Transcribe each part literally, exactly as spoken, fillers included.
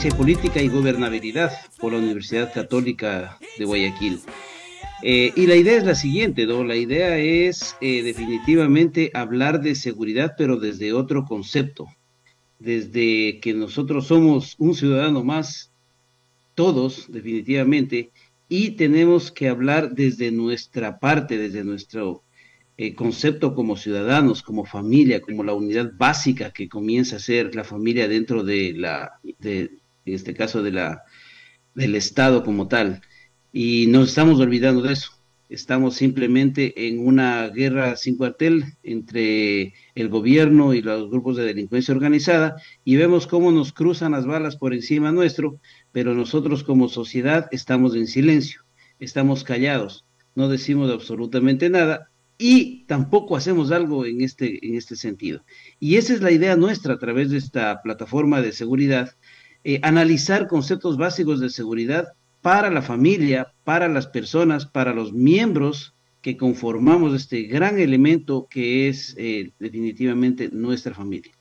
Ciencia Política y Gobernabilidad por la Universidad Católica de Guayaquil. Eh, y la idea es la siguiente, ¿no? La idea es eh, definitivamente hablar de seguridad, pero desde otro concepto, desde que nosotros somos un ciudadano más, todos, definitivamente, y tenemos que hablar desde nuestra parte, desde nuestro eh, concepto como ciudadanos, como familia, como la unidad básica que comienza a ser la familia dentro de la, de, en este caso, de la, del Estado como tal. Y nos estamos olvidando de eso. Estamos simplemente en una guerra sin cuartel entre el gobierno y los grupos de delincuencia organizada y vemos cómo nos cruzan las balas por encima nuestro, pero nosotros como sociedad estamos en silencio, estamos callados, no decimos absolutamente nada y tampoco hacemos algo en este, en este sentido. Y esa es la idea nuestra a través de esta plataforma de seguridad, eh, analizar conceptos básicos de seguridad para la familia, para las personas, para los miembros que conformamos este gran elemento que es eh, definitivamente nuestra familia.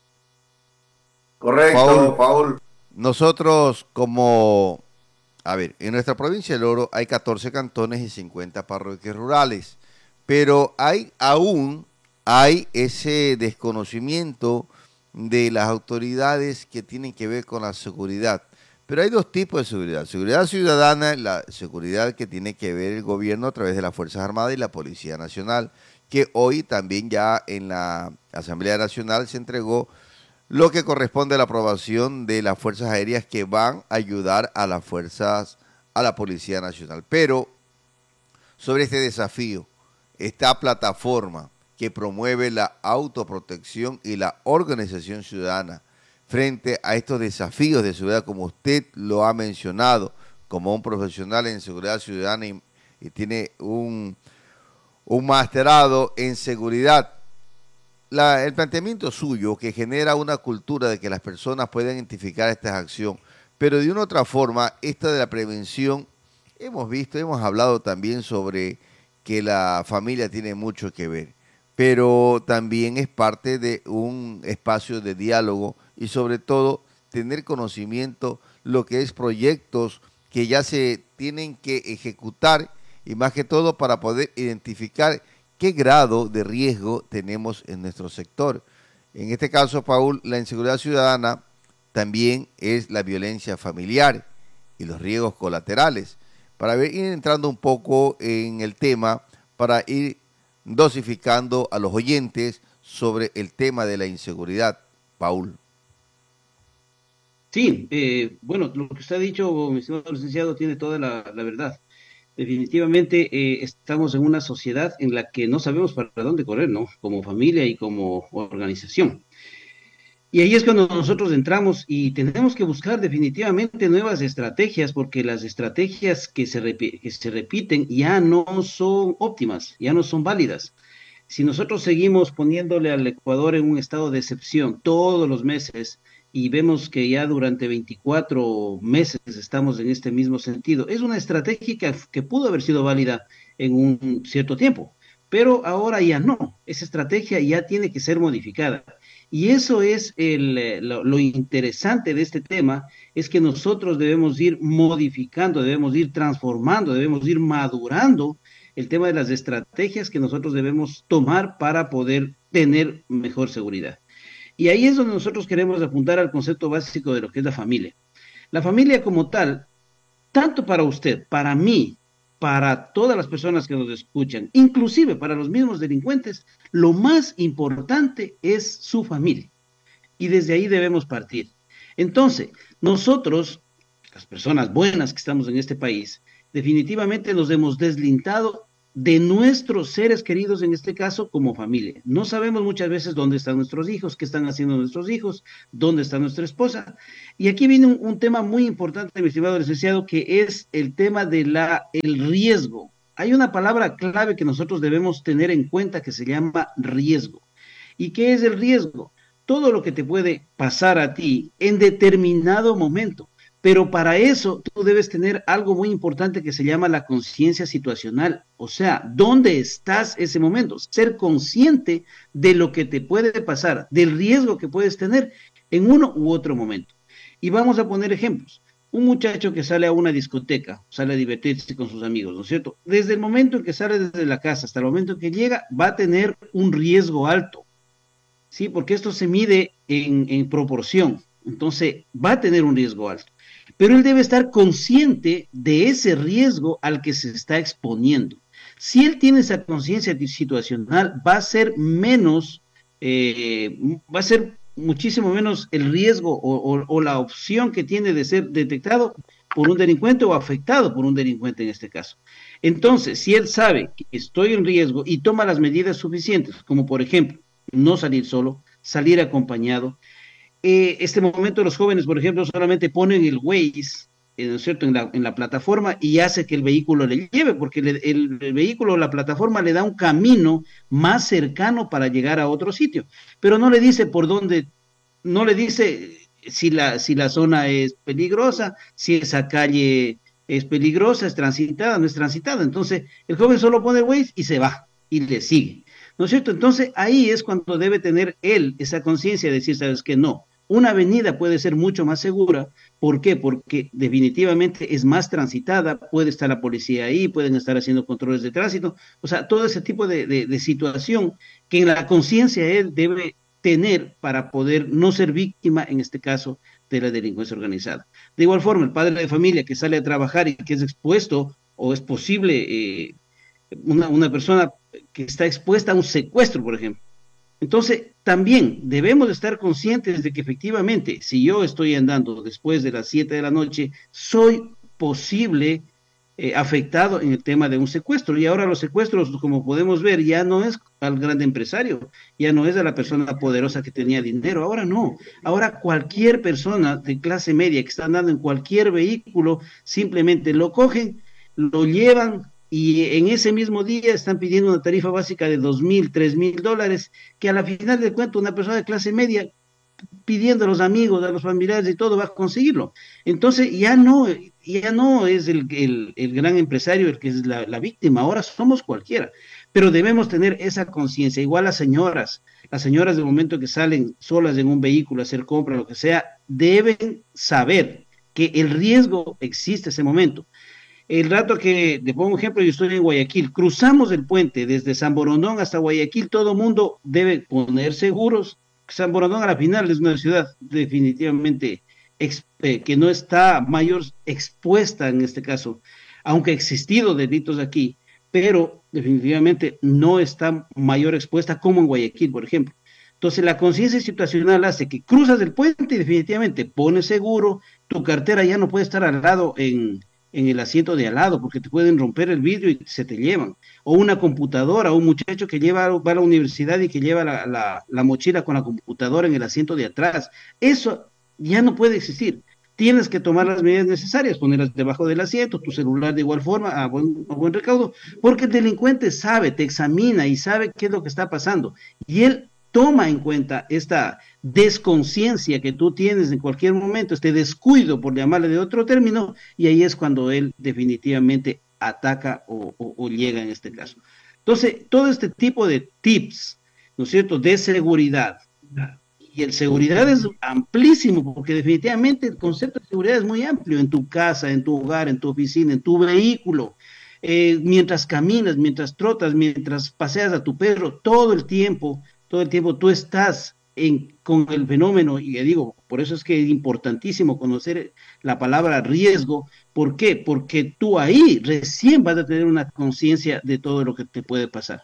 Paul, Correcto, Paul. nosotros como, a ver, en nuestra provincia del Oro hay catorce cantones y cincuenta parroquias rurales, pero hay aún hay ese desconocimiento de las autoridades que tienen que ver con la seguridad. Pero hay dos tipos de seguridad. Seguridad ciudadana, la seguridad que tiene que ver el gobierno a través de las Fuerzas Armadas y la Policía Nacional, que hoy también ya en la Asamblea Nacional se entregó lo que corresponde a la aprobación de las Fuerzas Aéreas que van a ayudar a las fuerzas, a la Policía Nacional. Pero sobre este desafío, esta plataforma que promueve la autoprotección y la organización ciudadana frente a estos desafíos de seguridad, como usted lo ha mencionado, como un profesional en seguridad ciudadana y, y tiene un, un masterado en seguridad. La, el planteamiento suyo que genera una cultura de que las personas pueden identificar esta acción, pero de una u otra forma, esta de la prevención, hemos visto, hemos hablado también sobre que la familia tiene mucho que ver, pero también es parte de un espacio de diálogo y sobre todo tener conocimiento lo que es proyectos que ya se tienen que ejecutar y más que todo para poder identificar qué grado de riesgo tenemos en nuestro sector. En este caso, Paul, la inseguridad ciudadana también es la violencia familiar y los riesgos colaterales. Para ir entrando un poco en el tema, para ir dosificando a los oyentes sobre el tema de la inseguridad, Paul. Sí, eh, bueno, lo que usted ha dicho, mi estimado licenciado, tiene toda la, la verdad. Definitivamente eh, estamos en una sociedad en la que no sabemos para dónde correr, ¿no? Como familia y como organización. Y ahí es cuando nosotros entramos y tenemos que buscar definitivamente nuevas estrategias, porque las estrategias que se, repi- que se repiten ya no son óptimas, ya no son válidas. Si nosotros seguimos poniéndole al Ecuador en un estado de excepción todos los meses y vemos que ya durante veinticuatro meses estamos en este mismo sentido, es una estrategia que, que pudo haber sido válida en un cierto tiempo, pero ahora ya no. Esa estrategia ya tiene que ser modificada. Y eso es el, eh, lo, lo interesante de este tema, es que nosotros debemos ir modificando, debemos ir transformando, debemos ir madurando el tema de las estrategias que nosotros debemos tomar para poder tener mejor seguridad. Y ahí es donde nosotros queremos apuntar al concepto básico de lo que es la familia. La familia como tal, tanto para usted, para mí, para todas las personas que nos escuchan, inclusive para los mismos delincuentes, lo más importante es su familia. Y desde ahí debemos partir. Entonces, nosotros, las personas buenas que estamos en este país, definitivamente nos hemos deslindado de nuestros seres queridos, en este caso, como familia. No sabemos muchas veces dónde están nuestros hijos, qué están haciendo nuestros hijos, dónde está nuestra esposa. Y aquí viene un, un tema muy importante, mi estimado licenciado, que es el tema de la, el riesgo. Hay una palabra clave que nosotros debemos tener en cuenta que se llama riesgo. ¿Y qué es el riesgo? Todo lo que te puede pasar a ti en determinado momento. Pero para eso tú debes tener algo muy importante que se llama la conciencia situacional. O sea, ¿dónde estás ese momento? Ser consciente de lo que te puede pasar, del riesgo que puedes tener en uno u otro momento. Y vamos a poner ejemplos. Un muchacho que sale a una discoteca, sale a divertirse con sus amigos, ¿no es cierto? Desde el momento en que sale desde la casa hasta el momento en que llega, va a tener un riesgo alto, ¿sí? Porque esto se mide en, en proporción. Entonces, va a tener un riesgo alto. Pero él debe estar consciente de ese riesgo al que se está exponiendo. Si él tiene esa conciencia situacional, va a ser menos, eh, va a ser muchísimo menos el riesgo o, o, o la opción que tiene de ser detectado por un delincuente o afectado por un delincuente en este caso. Entonces, si él sabe que estoy en riesgo y toma las medidas suficientes, como por ejemplo, no salir solo, salir acompañado. Eh, este momento los jóvenes, por ejemplo, solamente ponen el Waze, eh, ¿no es cierto?, en la, en la plataforma y hace que el vehículo le lleve, porque le, el, el vehículo, la plataforma le da un camino más cercano para llegar a otro sitio, pero no le dice por dónde, no le dice si la, si la zona es peligrosa, si esa calle es peligrosa, es transitada, no es transitada. Entonces, el joven solo pone el Waze y se va y le sigue. ¿No es cierto? Entonces, ahí es cuando debe tener él esa conciencia de decir, sabes que no, una avenida puede ser mucho más segura. ¿Por qué? Porque definitivamente es más transitada, puede estar la policía ahí, pueden estar haciendo controles de tránsito, o sea, todo ese tipo de, de, de situación que en la conciencia él debe tener para poder no ser víctima, en este caso, de la delincuencia organizada. De igual forma, el padre de familia que sale a trabajar y que es expuesto o es posible eh, una, una persona que está expuesta a un secuestro, por ejemplo. Entonces, también debemos estar conscientes de que efectivamente, si yo estoy andando después de las siete de la noche, soy posible eh, afectado en el tema de un secuestro. Y ahora los secuestros, como podemos ver, ya no es al gran empresario, ya no es a la persona poderosa que tenía dinero, ahora no. Ahora cualquier persona de clase media que está andando en cualquier vehículo, simplemente lo cogen, lo llevan y en ese mismo día están pidiendo una tarifa básica de dos mil, tres mil dólares, que a la final de cuentas una persona de clase media pidiendo a los amigos, a los familiares y todo va a conseguirlo. Entonces ya no, ya no es el, el, el gran empresario el que es la, la, víctima, ahora somos cualquiera, pero debemos tener esa conciencia, igual las señoras, las señoras del momento que salen solas en un vehículo a hacer compras, lo que sea, deben saber que el riesgo existe ese momento. El rato que, te pongo un ejemplo, yo estoy en Guayaquil, cruzamos el puente desde San Borondón hasta Guayaquil, todo el mundo debe poner seguros. San Borondón a la final es una ciudad definitivamente ex, eh, que no está mayor expuesta en este caso, aunque ha existido delitos aquí, pero definitivamente no está mayor expuesta como en Guayaquil, por ejemplo. Entonces la conciencia situacional hace que cruzas el puente y definitivamente pones seguro, tu cartera ya no puede estar al lado en en el asiento de al lado, porque te pueden romper el vidrio y se te llevan. O una computadora, o un muchacho que lleva, va a la universidad y que lleva la, la, la mochila con la computadora en el asiento de atrás. Eso ya no puede existir. Tienes que tomar las medidas necesarias, ponerlas debajo del asiento, tu celular de igual forma, a buen, a buen recaudo, porque el delincuente sabe, te examina y sabe qué es lo que está pasando. Y él toma en cuenta esta desconciencia que tú tienes en cualquier momento, este descuido, por llamarle de otro término, y ahí es cuando él definitivamente ataca o, o, o llega en este caso. Entonces, todo este tipo de tips, ¿no es cierto?, de seguridad, y el seguridad es amplísimo, porque definitivamente el concepto de seguridad es muy amplio en tu casa, en tu hogar, en tu oficina, en tu vehículo, eh, mientras caminas, mientras trotas, mientras paseas a tu perro, todo el tiempo, todo el tiempo tú estás en, con el fenómeno, y ya digo, por eso es que es importantísimo conocer la palabra riesgo. ¿Por qué? Porque tú ahí recién vas a tener una conciencia de todo lo que te puede pasar.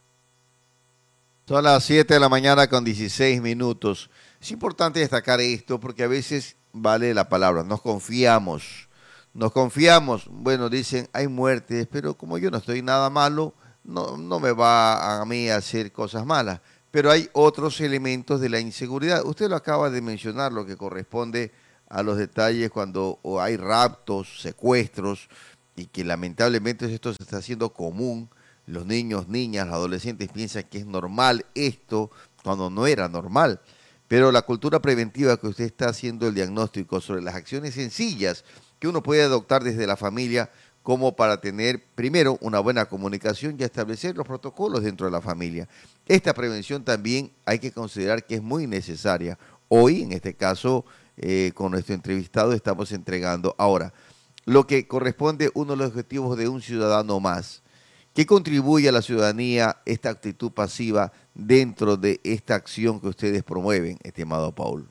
Son las siete de la mañana con dieciséis minutos. Es importante destacar esto porque a veces vale la palabra, nos confiamos, nos confiamos. Bueno, dicen, hay muertes, pero como yo no estoy nada malo, no, no me va a mí a hacer cosas malas. Pero hay otros elementos de la inseguridad. Usted lo acaba de mencionar, lo que corresponde a los detalles cuando hay raptos, secuestros, y que lamentablemente esto se está haciendo común. Los niños, niñas, los adolescentes piensan que es normal esto cuando no era normal. Pero la cultura preventiva que usted está haciendo el diagnóstico sobre las acciones sencillas que uno puede adoptar desde la familia como para tener, primero, una buena comunicación y establecer los protocolos dentro de la familia. Esta prevención también hay que considerar que es muy necesaria. Hoy, en este caso, eh, con nuestro entrevistado estamos entregando. Ahora, lo que corresponde uno de los objetivos de un ciudadano más. ¿Qué contribuye a la ciudadanía esta actitud pasiva dentro de esta acción que ustedes promueven, estimado Paul?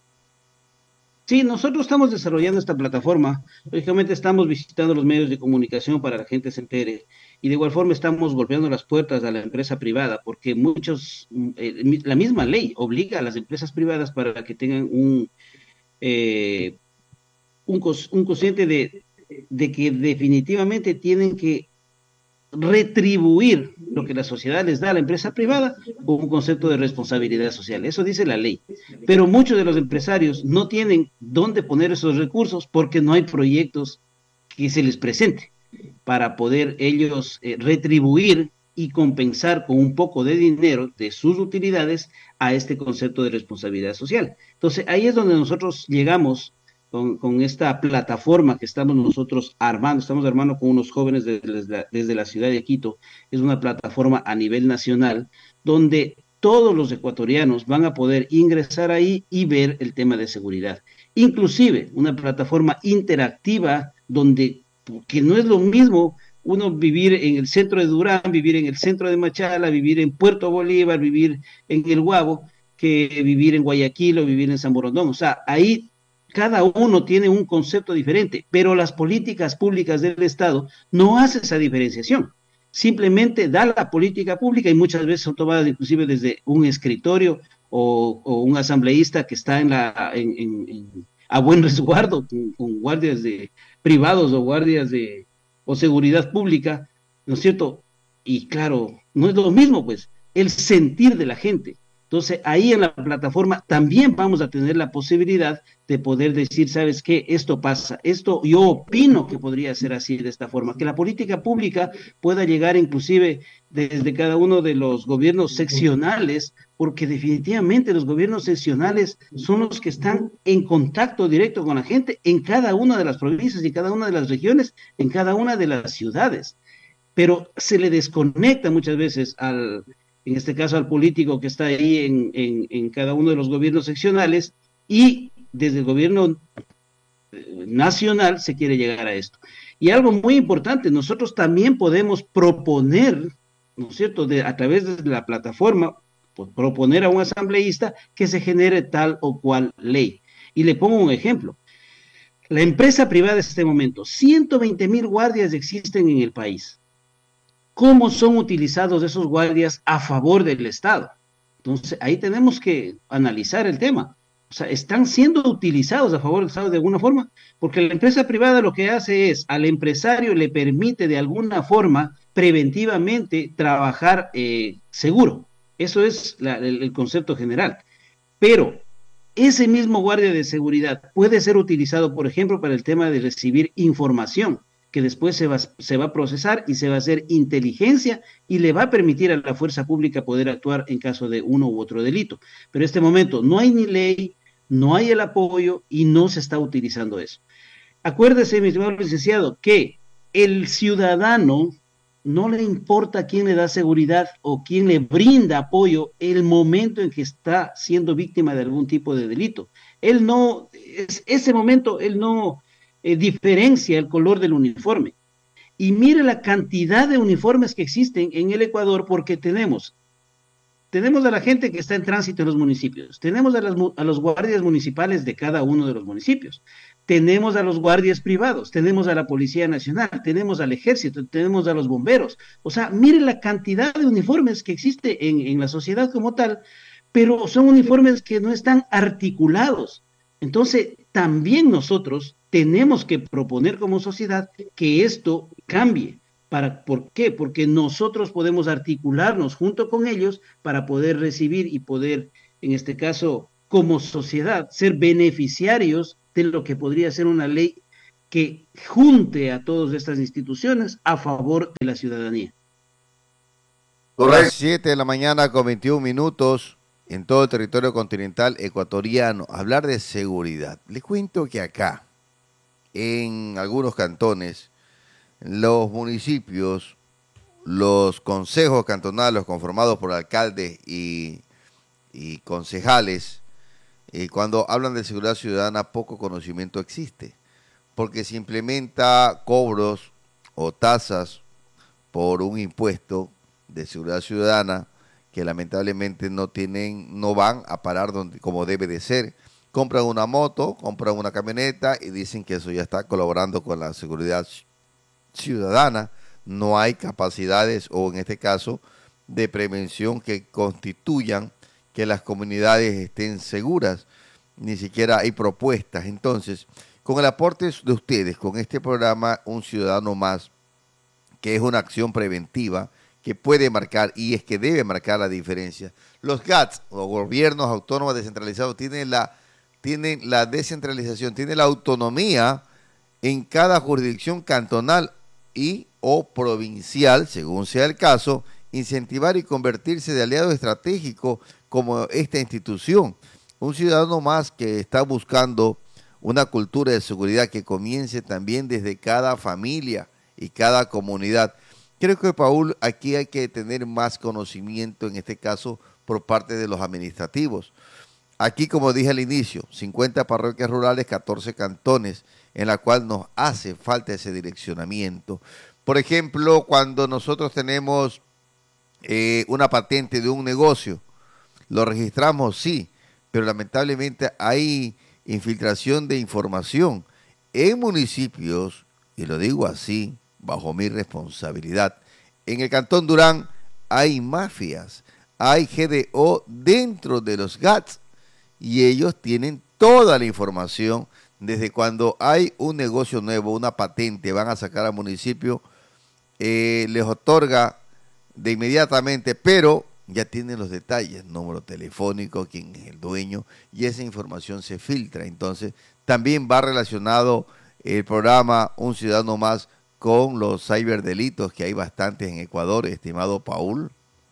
Sí, nosotros estamos desarrollando esta plataforma. Lógicamente estamos visitando los medios de comunicación para que la gente se entere. Y de igual forma estamos golpeando las puertas a la empresa privada, porque muchos, mm, eh, mi- la misma ley obliga a las empresas privadas para que tengan un, eh, un, cos- un consciente de, de que definitivamente tienen que retribuir lo que la sociedad les da a la empresa privada con un concepto de responsabilidad social. Eso dice la ley. Pero muchos de los empresarios no tienen dónde poner esos recursos porque no hay proyectos que se les presente para poder ellos eh, retribuir y compensar con un poco de dinero de sus utilidades a este concepto de responsabilidad social. Entonces, ahí es donde nosotros llegamos con, con esta plataforma que estamos nosotros armando, estamos armando con unos jóvenes desde la, desde la ciudad de Quito, es una plataforma a nivel nacional donde todos los ecuatorianos van a poder ingresar ahí y ver el tema de seguridad. Inclusive una plataforma interactiva donde que no es lo mismo uno vivir en el centro de Durán, vivir en el centro de Machala, vivir en Puerto Bolívar, vivir en El Guabo, que vivir en Guayaquil o vivir en San Borondón. O sea, ahí cada uno tiene un concepto diferente, pero las políticas públicas del Estado no hacen esa diferenciación. Simplemente da la política pública y muchas veces son tomadas inclusive desde un escritorio o, o un asambleísta que está en la, en, en, en, a buen resguardo con, con guardias de, privados o guardias de o seguridad pública, ¿no es cierto? Y claro, no es lo mismo, pues, el sentir de la gente. Entonces, ahí en la plataforma también vamos a tener la posibilidad de poder decir, ¿sabes qué? Esto pasa, esto yo opino que podría ser así de esta forma, que la política pública pueda llegar inclusive desde cada uno de los gobiernos seccionales, porque definitivamente los gobiernos seccionales son los que están en contacto directo con la gente en cada una de las provincias y cada una de las regiones, en cada una de las ciudades. Pero se le desconecta muchas veces al, en este caso al político que está ahí en, en, en cada uno de los gobiernos seccionales y desde el gobierno eh, nacional se quiere llegar a esto. Y algo muy importante, nosotros también podemos proponer, ¿no es cierto?, de, a través de la plataforma, pues, proponer a un asambleísta que se genere tal o cual ley. Y le pongo un ejemplo. La empresa privada en este momento, ciento veinte mil guardias existen en el país. ¿Cómo son utilizados esos guardias a favor del Estado? Entonces, ahí tenemos que analizar el tema. O sea, están siendo utilizados a favor del Estado de alguna forma, porque la empresa privada lo que hace es, al empresario le permite de alguna forma preventivamente trabajar eh, seguro. Eso es la, el, el concepto general. Pero ese mismo guardia de seguridad puede ser utilizado, por ejemplo, para el tema de recibir información que después se va, se va a procesar y se va a hacer inteligencia y le va a permitir a la fuerza pública poder actuar en caso de uno u otro delito. Pero en este momento no hay ni ley, no hay el apoyo y no se está utilizando eso. Acuérdese, mi estimado licenciado, que el ciudadano no le importa quién le da seguridad o quién le brinda apoyo el momento en que está siendo víctima de algún tipo de delito. Él no, es, ese momento, él no eh, diferencia el color del uniforme. Y mire la cantidad de uniformes que existen en el Ecuador porque tenemos tenemos a la gente que está en tránsito en los municipios, tenemos a, las, a, los guardias municipales de cada uno de los municipios, tenemos a los guardias privados, tenemos a la Policía Nacional, tenemos al Ejército, tenemos a los bomberos. O sea, mire la cantidad de uniformes que existe en, en la sociedad como tal, pero son uniformes que no están articulados. Entonces, también nosotros tenemos que proponer como sociedad que esto cambie. Para, ¿Por qué? Porque nosotros podemos articularnos junto con ellos para poder recibir y poder, en este caso, como sociedad, ser beneficiarios de lo que podría ser una ley que junte a todas estas instituciones a favor de la ciudadanía. Son las siete de la mañana con veintiún minutos en todo el territorio continental ecuatoriano. Hablar de seguridad. Les cuento que acá, en algunos cantones, los municipios, los consejos cantonales conformados por alcaldes y, y concejales Y cuando hablan de seguridad ciudadana, poco conocimiento existe, porque se implementa cobros o tasas por un impuesto de seguridad ciudadana que lamentablemente no tienen, no van a parar donde, como debe de ser. Compran una moto, compran una camioneta y dicen que eso ya está colaborando con la seguridad ciudadana. No hay capacidades o en este caso de prevención que constituyan que las comunidades estén seguras, ni siquiera hay propuestas. Entonces, con el aporte de ustedes, con este programa Un Ciudadano Más, que es una acción preventiva que puede marcar, y es que debe marcar la diferencia. Los G A Ts, o gobiernos autónomos descentralizados, tienen la, tienen la descentralización, tienen la autonomía en cada jurisdicción cantonal y o provincial, según sea el caso, incentivar y convertirse de aliado estratégico como esta institución. Un ciudadano más que está buscando una cultura de seguridad que comience también desde cada familia y cada comunidad. Creo que, Paul, aquí hay que tener más conocimiento, en este caso, por parte de los administrativos. Aquí, como dije al inicio, cincuenta parroquias rurales, catorce cantones, en la cual nos hace falta ese direccionamiento. Por ejemplo, cuando nosotros tenemos eh, una patente de un negocio, lo registramos, sí, pero lamentablemente hay infiltración de información en municipios, y lo digo así, bajo mi responsabilidad. En el Cantón Durán hay mafias, hay G D O dentro de los G A Ts y ellos tienen toda la información desde cuando hay un negocio nuevo, una patente, van a sacar al municipio, eh, les otorga de inmediatamente, pero ya tienen los detalles, número telefónico, quién es el dueño, y esa información se filtra. Entonces, también va relacionado el programa Un Ciudadano Más con los ciberdelitos, que hay bastantes en Ecuador, estimado Paul.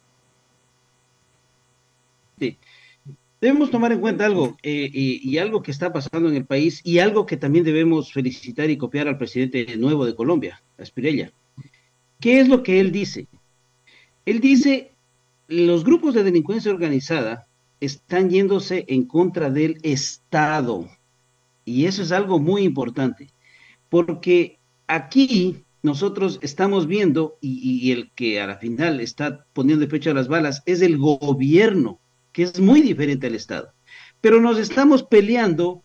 Sí. Debemos tomar en cuenta algo, eh, y, y algo que está pasando en el país, y algo que también debemos felicitar y copiar al presidente nuevo de Colombia, Aspirella. ¿Qué es lo que él dice? Él dice, los grupos de delincuencia organizada están yéndose en contra del Estado, y eso es algo muy importante, porque aquí nosotros estamos viendo, y, y el que a la final está poniendo pecho a las balas es el gobierno, que es muy diferente al Estado. Pero nos estamos peleando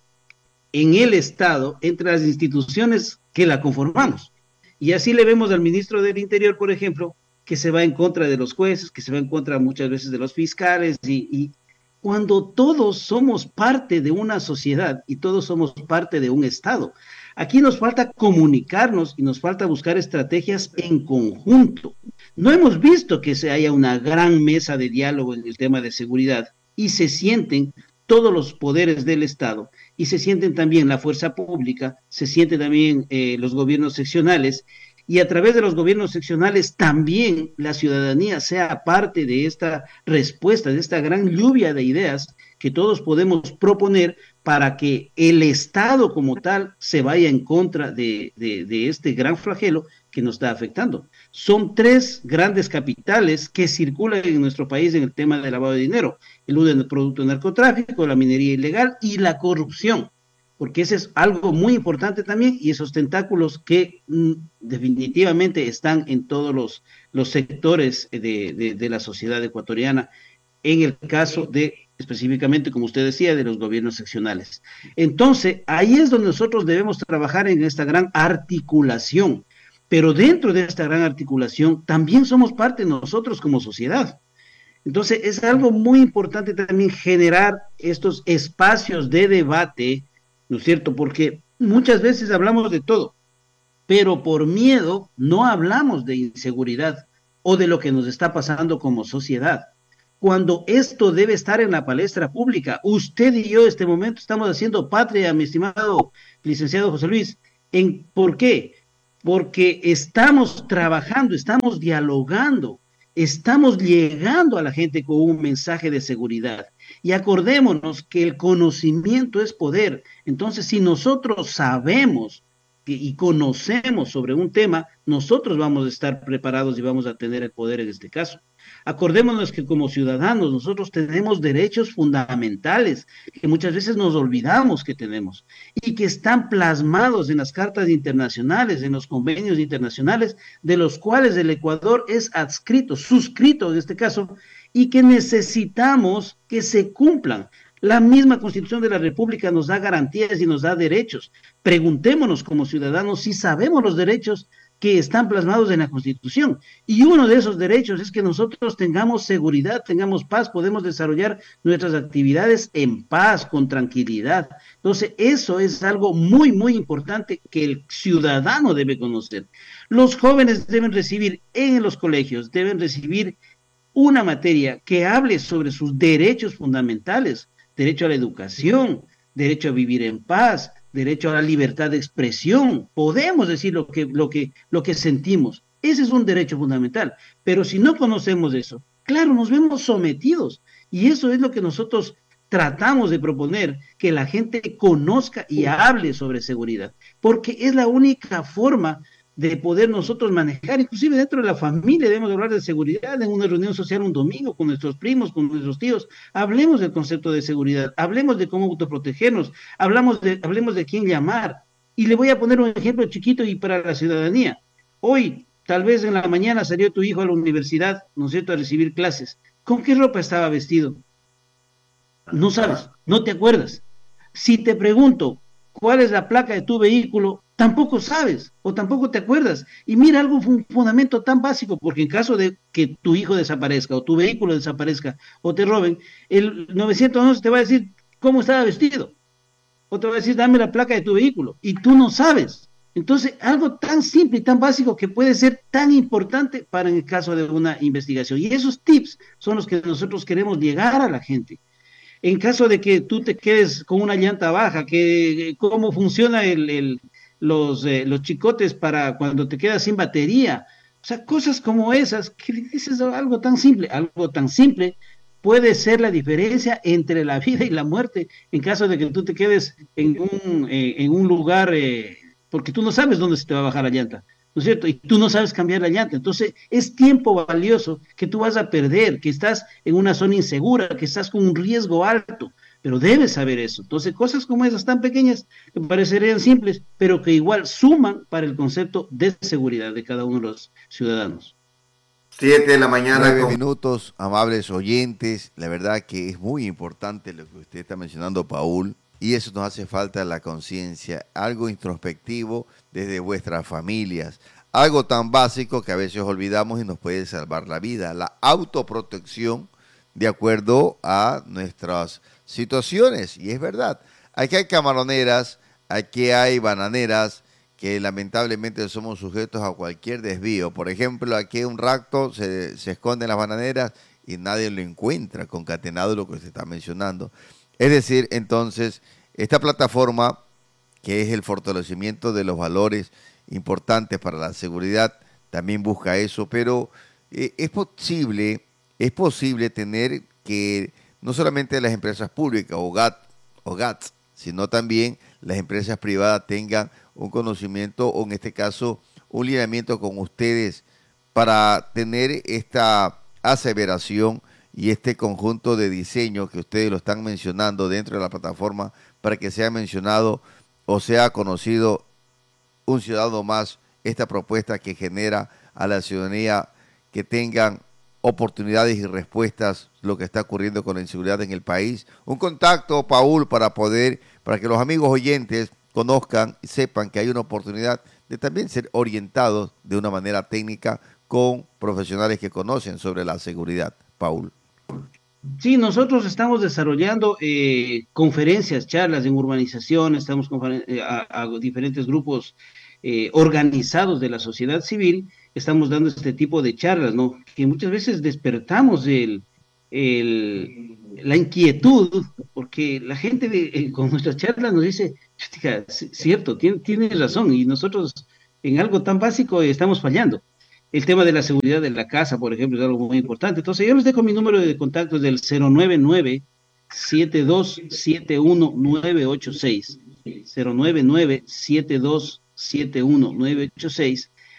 en el Estado entre las instituciones que la conformamos. Y así le vemos al ministro del Interior, por ejemplo, que se va en contra de los jueces, que se va en contra muchas veces de los fiscales, y, y cuando todos somos parte de una sociedad y todos somos parte de un Estado. Aquí nos falta comunicarnos y nos falta buscar estrategias en conjunto. No hemos visto que se haya una gran mesa de diálogo en el tema de seguridad y se sienten todos los poderes del Estado y se sienten también la fuerza pública, se sienten también eh, los gobiernos seccionales y a través de los gobiernos seccionales también la ciudadanía sea parte de esta respuesta, de esta gran lluvia de ideas que todos podemos proponer para que el Estado como tal se vaya en contra de, de, de este gran flagelo que nos está afectando. Son tres grandes capitales que circulan en nuestro país en el tema del lavado de dinero: el uso del producto de narcotráfico, la minería ilegal y la corrupción, porque ese es algo muy importante también, y esos tentáculos que mm, definitivamente están en todos los, los sectores de, de, de la sociedad ecuatoriana, en el caso de, específicamente, como usted decía, de los gobiernos seccionales. Entonces, ahí es donde nosotros debemos trabajar en esta gran articulación, pero dentro de esta gran articulación también somos parte nosotros como sociedad. Entonces, es algo muy importante también generar estos espacios de debate, ¿no es cierto? Porque muchas veces hablamos de todo, pero por miedo no hablamos de inseguridad o de lo que nos está pasando como sociedad. Cuando esto debe estar en la palestra pública, usted y yo en este momento estamos haciendo patria, mi estimado licenciado José Luis. ¿En por qué? Porque estamos trabajando, estamos dialogando, estamos llegando a la gente con un mensaje de seguridad. Y acordémonos que el conocimiento es poder. Entonces, si nosotros sabemos que, y conocemos sobre un tema, nosotros vamos a estar preparados y vamos a tener el poder en este caso. Acordémonos que como ciudadanos nosotros tenemos derechos fundamentales que muchas veces nos olvidamos que tenemos y que están plasmados en las cartas internacionales, en los convenios internacionales, de los cuales el Ecuador es adscrito, suscrito en este caso, y que necesitamos que se cumplan. La misma Constitución de la República nos da garantías y nos da derechos. Preguntémonos como ciudadanos si sabemos los derechos que están plasmados en la Constitución. Y uno de esos derechos es que nosotros tengamos seguridad, tengamos paz, podemos desarrollar nuestras actividades en paz, con tranquilidad. Entonces, eso es algo muy, muy importante que el ciudadano debe conocer. Los jóvenes deben recibir en los colegios, deben recibir una materia que hable sobre sus derechos fundamentales, derecho a la educación, derecho a vivir en paz, derecho a la libertad de expresión. Podemos decir lo que, lo que, lo que sentimos. Ese es un derecho fundamental. Pero si no conocemos eso, claro, nos vemos sometidos. Y eso es lo que nosotros tratamos de proponer, que la gente conozca y hable sobre seguridad, porque es la única forma de poder nosotros manejar, inclusive dentro de la familia debemos hablar de seguridad, en una reunión social un domingo con nuestros primos, con nuestros tíos, hablemos del concepto de seguridad, hablemos de cómo autoprotegernos, hablamos de, hablemos de quién llamar. Y le voy a poner un ejemplo chiquito y para la ciudadanía. Hoy, tal vez en la mañana salió tu hijo a la universidad, ¿no es cierto?, a recibir clases. ¿Con qué ropa estaba vestido? No sabes, no te acuerdas. Si te pregunto cuál es la placa de tu vehículo, tampoco sabes o tampoco te acuerdas. Y mira algo, un fundamento tan básico, porque en caso de que tu hijo desaparezca o tu vehículo desaparezca o te roben, el novecientos once te va a decir cómo estaba vestido o te va a decir dame la placa de tu vehículo y tú no sabes. Entonces, algo tan simple y tan básico que puede ser tan importante para en el caso de una investigación. Y esos tips son los que nosotros queremos llegar a la gente. En caso de que tú te quedes con una llanta baja, que cómo funciona el, el, los, eh, los chicotes para cuando te quedas sin batería. O sea, cosas como esas, que dices algo tan simple, algo tan simple puede ser la diferencia entre la vida y la muerte en caso de que tú te quedes en un, eh, en un lugar, eh, porque tú no sabes dónde se te va a bajar la llanta. ¿No es cierto? Y tú no sabes cambiar la llanta. Entonces, es tiempo valioso que tú vas a perder, que estás en una zona insegura, que estás con un riesgo alto, pero debes saber eso. Entonces, cosas como esas tan pequeñas que parecerían simples, pero que igual suman para el concepto de seguridad de cada uno de los ciudadanos. Siete de la mañana. Nueve con... minutos, amables oyentes. La verdad que es muy importante lo que usted está mencionando, Paul. Y eso nos hace falta la conciencia, algo introspectivo desde vuestras familias, algo tan básico que a veces olvidamos y nos puede salvar la vida, la autoprotección de acuerdo a nuestras situaciones. Y es verdad, aquí hay camaroneras, aquí hay bananeras que lamentablemente somos sujetos a cualquier desvío. Por ejemplo, aquí un rapto se, se esconde en las bananeras y nadie lo encuentra, concatenado lo que se está mencionando. Es decir, entonces, esta plataforma, que es el fortalecimiento de los valores importantes para la seguridad, también busca eso, pero eh, es posible, es posible tener que no solamente las empresas públicas o GAT, o GATS, sino también las empresas privadas tengan un conocimiento o en este caso un lineamiento con ustedes para tener esta aseveración y este conjunto de diseño que ustedes lo están mencionando dentro de la plataforma para que sea mencionado o sea conocido un ciudadano más esta propuesta que genera a la ciudadanía que tengan oportunidades y respuestas lo que está ocurriendo con la inseguridad en el país. Un contacto, Paul, para poder, para que los amigos oyentes conozcan y sepan que hay una oportunidad de también ser orientados de una manera técnica con profesionales que conocen sobre la seguridad. Paul. Sí, nosotros estamos desarrollando eh, conferencias, charlas en urbanización, estamos eh, a, a, diferentes grupos eh, organizados de la sociedad civil, estamos dando este tipo de charlas, ¿no? Que muchas veces despertamos el, el, la inquietud, porque la gente de, eh, con nuestras charlas nos dice, cierto, tiene, tiene razón, y nosotros en algo tan básico eh, estamos fallando. El tema de la seguridad de la casa, por ejemplo, es algo muy importante. Entonces, yo les dejo mi número de contacto del cero nueve nueve, siete dos siete uno, nueve ocho seis. cero nueve nueve, siete dos siete uno, nueve ocho seis.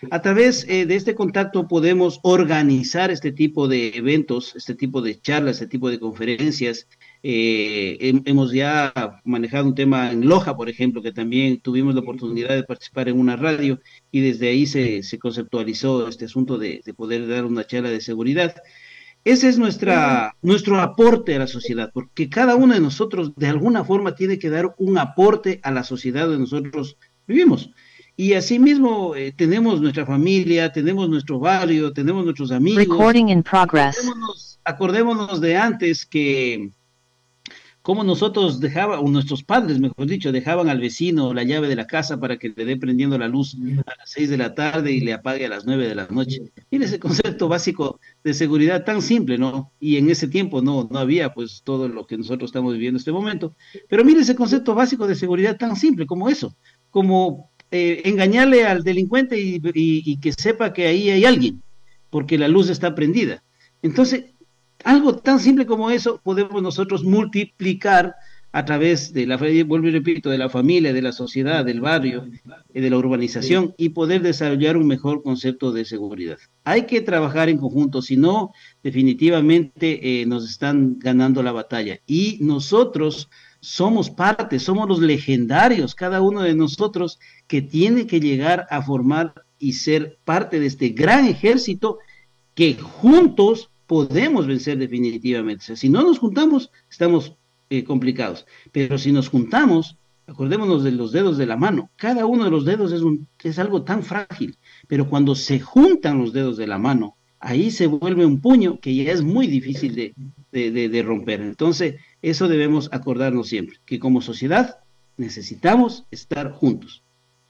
A través eh, de este contacto podemos organizar este tipo de eventos, este tipo de charlas, este tipo de conferencias. Eh, hem- hemos ya manejado un tema en Loja, por ejemplo, que también tuvimos la oportunidad de participar en una radio y desde ahí se, se conceptualizó este asunto de, de poder dar una charla de seguridad. Ese es nuestra, nuestro aporte a la sociedad, porque cada uno de nosotros de alguna forma tiene que dar un aporte a la sociedad donde nosotros vivimos. Y asimismo eh, tenemos nuestra familia, tenemos nuestro barrio, tenemos nuestros amigos. Recording in progress. Acordémonos, acordémonos de antes que como nosotros dejaban, o nuestros padres, mejor dicho, dejaban al vecino la llave de la casa para que le dé prendiendo la luz a las seis de la tarde y le apague a las nueve de la noche. Mire ese concepto básico de seguridad tan simple, ¿no? Y en ese tiempo no, no había pues todo lo que nosotros estamos viviendo en este momento. Pero mire ese concepto básico de seguridad tan simple como eso, como eh, engañarle al delincuente y, y, y que sepa que ahí hay alguien, porque la luz está prendida. Entonces, algo tan simple como eso podemos nosotros multiplicar a través de la, vuelvo y repito, de la familia, de la sociedad, del barrio, eh, de la urbanización y poder desarrollar un mejor concepto de seguridad. Hay que trabajar en conjunto, si no, definitivamente eh, nos están ganando la batalla. Y nosotros somos parte, somos los legendarios, cada uno de nosotros que tiene que llegar a formar y ser parte de este gran ejército que juntos podemos vencer definitivamente. O sea, si no nos juntamos, estamos eh, complicados. Pero si nos juntamos, acordémonos de los dedos de la mano. Cada uno de los dedos es, un, es algo tan frágil. Pero cuando se juntan los dedos de la mano, ahí se vuelve un puño que ya es muy difícil de, de, de, de romper. Entonces, eso debemos acordarnos siempre, que como sociedad necesitamos estar juntos.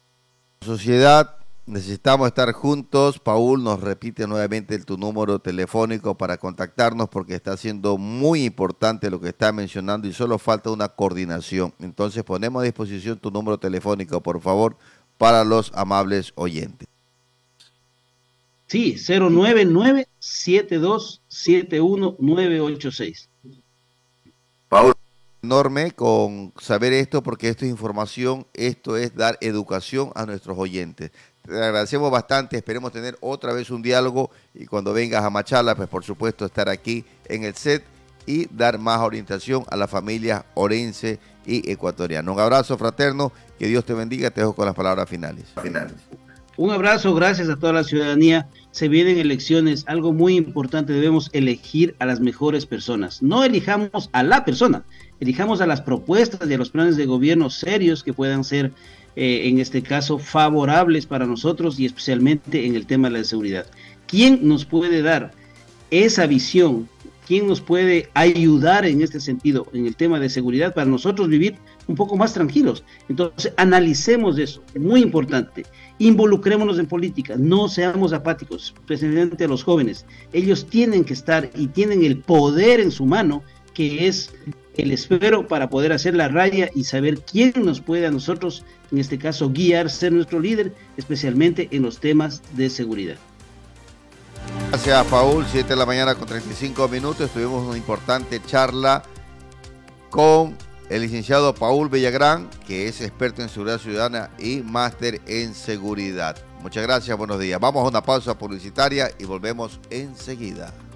Sociedad, necesitamos estar juntos. Paul nos repite nuevamente tu número telefónico para contactarnos porque está siendo muy importante lo que está mencionando y solo falta una coordinación. Entonces ponemos a disposición tu número telefónico, por favor, para los amables oyentes. Sí, cero nueve nueve, siete dos siete uno, nueve ocho seis. Paul, enorme con saber esto porque esto es información, esto es dar educación a nuestros oyentes. Te agradecemos bastante, esperemos tener otra vez un diálogo y cuando vengas a Machala, pues por supuesto estar aquí en el set y dar más orientación a la familia orense y ecuatoriana. Un abrazo fraterno, que Dios te bendiga, te dejo con las palabras finales. finales. Un abrazo, gracias a toda la ciudadanía. Se vienen elecciones, algo muy importante, debemos elegir a las mejores personas. No elijamos a la persona, elijamos a las propuestas y a los planes de gobierno serios que puedan ser, eh, en este caso, favorables para nosotros y especialmente en el tema de la seguridad. ¿Quién nos puede dar esa visión? ¿Quién nos puede ayudar en este sentido, en el tema de seguridad, para nosotros vivir un poco más tranquilos? Entonces, analicemos eso, muy importante. Involucrémonos en política, no seamos apáticos, especialmente a los jóvenes. Ellos tienen que estar y tienen el poder en su mano, que es el esfero para poder hacer la raya y saber quién nos puede a nosotros, en este caso, guiar, ser nuestro líder, especialmente en los temas de seguridad. Gracias, Paul. siete de la mañana con treinta y cinco minutos. Tuvimos una importante charla con el licenciado Paul Villagrán, que es experto en seguridad ciudadana y máster en seguridad. Muchas gracias, buenos días. Vamos a una pausa publicitaria y volvemos enseguida.